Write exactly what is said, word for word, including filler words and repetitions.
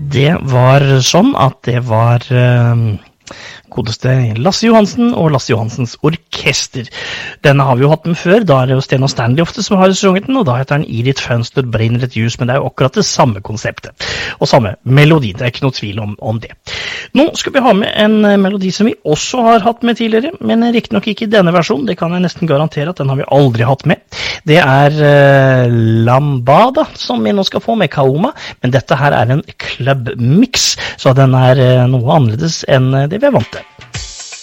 det var sånn at det var uh, godeste Lasse Johansen og Lasse Johansens orkester. Denne har vi jo hatt med før, da er det jo Sten og Stanley ofte som har sunget den, og da heter den I ditt fönster brenner et ljus, men det er jo akkurat det samme konseptet, og samme melodi, det er ikke noe tvil om, om det. Nå skal vi ha med en melodi som vi også har hatt med tidligere, men riktig nok ikke i denne versjonen, det kan jeg nesten garantere at den har vi aldri hatt med. Det er uh, Lambada som vi nå skal få med Kaoma, men dette her er en club mix, så den er uh, noe annerledes enn det vi er vant til.